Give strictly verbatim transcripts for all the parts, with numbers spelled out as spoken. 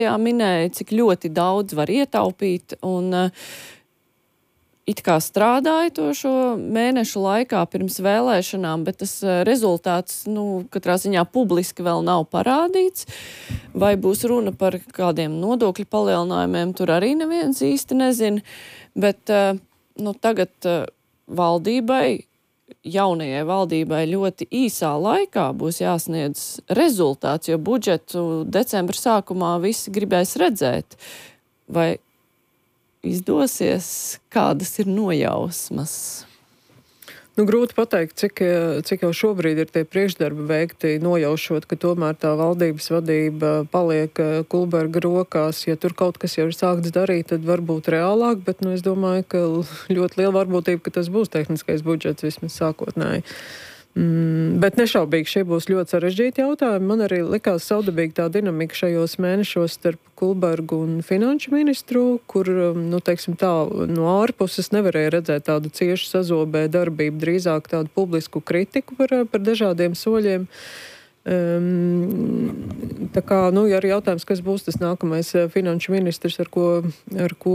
Jā, minēja, cik ļoti daudz var ietaupīt, un uh, it kā strādāja to šo mēnešu laikā pirms vēlēšanām, bet tas uh, rezultāts, nu, katrā ziņā publiski vēl nav parādīts. Vai būs runa par kādiem nodokļu palielinājumiem, tur arī neviens īsti nezina, bet uh, nu, tagad uh, valdībai, jaunajai valdībai ļoti īsā laikā būs jāsniedz rezultāts, jo budžetu decembra sākumā visi gribēs redzēt. Vai izdosies, kādas ir nojausmas? Nu, grūti pateikt, cik, cik jau šobrīd ir tie priekšdarbi veikti, nojaušot, ka tomēr tā valdības vadība paliek Kulberga rokās. Ja tur kaut kas jau ir sākts darīt, tad varbūt reālāk, bet nu, es domāju, ka ļoti liela varbūtība, ka tas būs tehniskais budžets vismaz sākotnēji. Mm, bet nešaubīgi šie būs ļoti sarežģīti jautājumi. Man arī likās saudabīgi tā dinamika šajos mēnešos starp Kulbergu un finanšu ministru, kur, nu, teiksim tā, no ārpuses nevarēja redzēt tādu ciešu sazobē darbību, drīzāk tādu publisku kritiku par, par dažādiem soļiem. Um, tā kā, nu, arī jautājums, kas būs tas nākamais finanšu ministrs, ar ko, ar ko,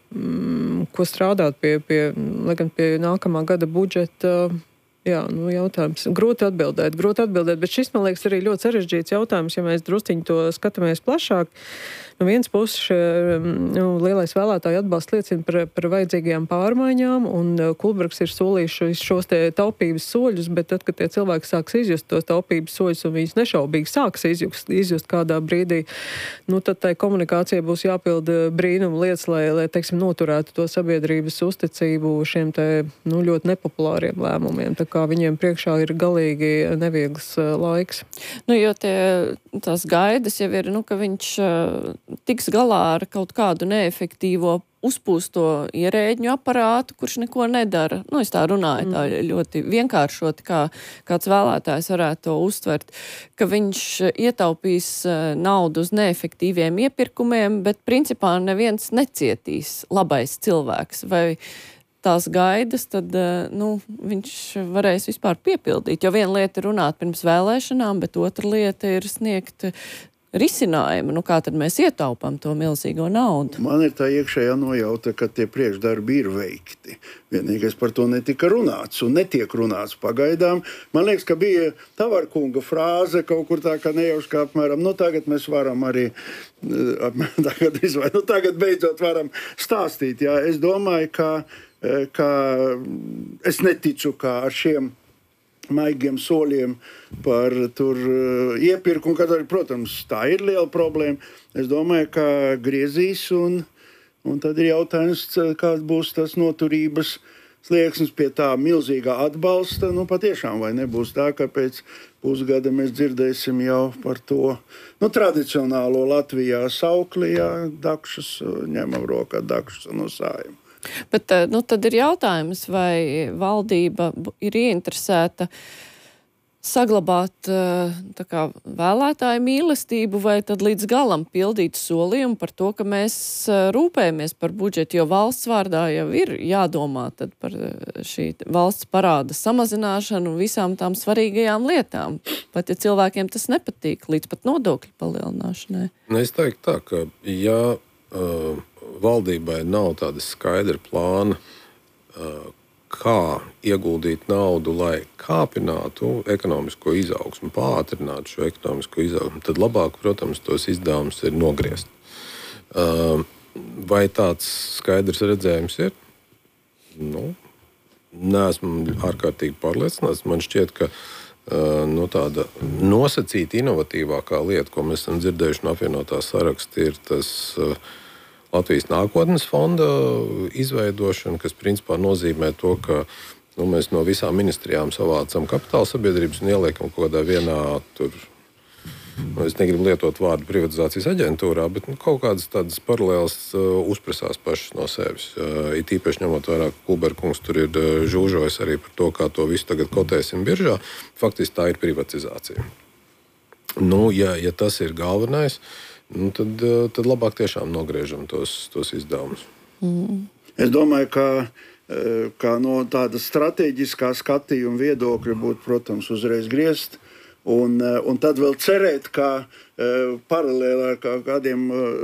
mm, ko strādāt pie, pie, lai gan pie nākamā gada budžeta. Jā, nu, jautājums. Grūti atbildēt, grūti atbildēt, bet šis, man liekas, arī ļoti sarežģīts jautājums, ja mēs drusciņi to skatāmies plašāk. No vienas puses, nu, lielais vēlētāju atbalsts liecina par, par vajadzīgajām pārmaiņām, un Kulbergs ir solījuši šos te taupības soļus, bet tad, kad tie cilvēki sāks izjust tos taupības soļus, un viņus nešaubīgi sāks izjust, izjust kādā brīdī, nu, tad tai komunikācijai būs jāpilda brīnuma lietas, lai, lai, teiksim, noturētu to sabiedrības uzticību šiem te, nu, ļoti nepopulāriem lēmumiem. Tā kā viņiem priekšā ir galīgi neviegls uh, laiks. Nu, jo tie, tās gaidas jau ir, nu, ka viņš uh, tiks galā ar kaut kādu neefektīvo uzpūsto ierēģņu aparātu, kurš neko nedara. Nu, es tā runāju, tā ļoti vienkāršoti, kā kāds vēlētājs varētu to uztvert, ka viņš ietaupīs uh, naudu uz neefektīviem iepirkumiem, bet principā neviens necietīs, labais cilvēks. Vai tās gaidas, tad, nu, viņš varēs vispār piepildīt. Jo viena lieta ir runāt pirms vēlēšanām, bet otra lieta ir sniegt risinājumu. Nu, kā tad mēs ietaupām to milzīgo naudu? Man ir tā iekšējā nojauta, ka tie priekšdarbi ir veikti. Vienīgais par to netika runāts un netiek runāts pagaidām. Man liekas, ka bija Tavarkunga frāze kaut kur tā, ka nejauši kā apmēram, nu tagad mēs varam arī, tagad, nu, tagad beidzot varam stāstīt. Jā. Es domāju, ka ka es neticu, ka ar šiem maigiem soļiem par tur iepirkumu, kad arī, protams, tā ir liela problēma. Es domāju, ka griezīs un, un tad ir jautājums, kāds būs tas noturības slieksnis pie tā milzīgā atbalsta. Nu, patiešām, vai nebūs tā, ka pēc pusgada mēs dzirdēsim jau par to, nu, tradicionālo Latvijā saukli, jā, dakšas, ņemam rokā dakšas un uzsājam. Bet, nu, tad ir jautājums, vai valdība ir ieinteresēta saglabāt tā kā vēlētāju mīlestību, vai tad līdz galam pildīt solījumu par to, ka mēs rūpējamies par budžetu, jo valsts vārdā jau ir jādomā tad par šī valsts parāda samazināšanu un visām tām svarīgajām lietām. Pat ja cilvēkiem tas nepatīk, līdz pat nodokļu palielināšanai. Es teiktu tā, ka ja uh, valdībai nav tāda skaidra plāna, kā ieguldīt naudu, lai kāpinātu ekonomisko izaugsmu, pātrinātu šo ekonomisko izaugsmu, tad labāk, protams, tos izdevumus ir nogriezt. Vai tāds skaidrs redzējums ir? Nu, neesmu ārkārtīgi pārliecināts. Man šķiet, ka nu, tāda nosacīta inovatīvākā lieta, ko mēs esam dzirdējuši no apvienotā saraksta, ir tas Latvijas nākotnes fonda izveidošana, kas principā nozīmē to, ka nu, mēs no visām ministrijām savācam kapitāla sabiedrības un ieliekam kaut kādā vienā tur, nu, es negribu lietot vārdu privatizācijas aģentūrā, bet nu, kaut kādas tādas paralēlas uh, uzprasās pašas no sevis. Uh, it īpaši ņemot vērā, ka Kulberkungs tur ir uh, žūžojis arī par to, kā to visu tagad kotēsim biržā. Faktiski tā ir privatizācija. Nu, ja, ja tas ir galvenais, nu, tad, tad labāk tiešām nogriežam tos, tos izdevumus. Mm. Es domāju, ka, ka no tāda strateģiskā skatījuma viedokļa būtu, protams, uzreiz griezt Un, un tad vēl cerēt, ka uh, paralēli ar kādiem uh,